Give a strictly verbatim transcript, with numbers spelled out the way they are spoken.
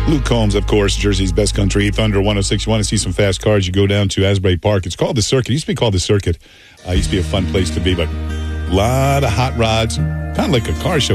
Luke Combs, of course, Jersey's best country. Thunder one oh six. You want to see some fast cars, you go down to Asbury Park. It's called the Circuit. It used to be called the Circuit. Uh, it used to be a fun place to be, but a lot of hot rods. Kind of like a car show.